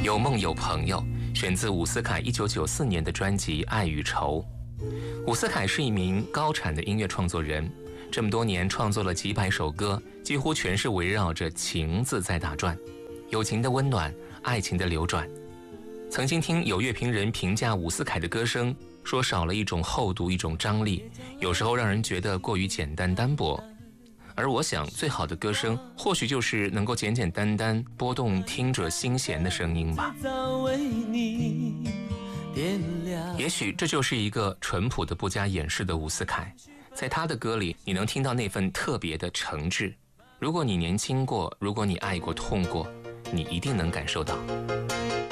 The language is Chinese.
有梦有朋友，选自伍思凯1994年的专辑《爱与愁》。伍思凯是一名高产的音乐创作人，这么多年创作了几百首歌，几乎全是围绕着情字在打转，友情的温暖，爱情的流转。曾经听有乐评人评价伍思凯的歌声，说少了一种厚度，一种张力，有时候让人觉得过于简单单薄。而我想，最好的歌声或许就是能够简简单单拨动听者心弦的声音吧。也许这就是一个淳朴的不加掩饰的伍思凯，在他的歌里，你能听到那份特别的诚挚。如果你年轻过，如果你爱过痛过，你一定能感受到。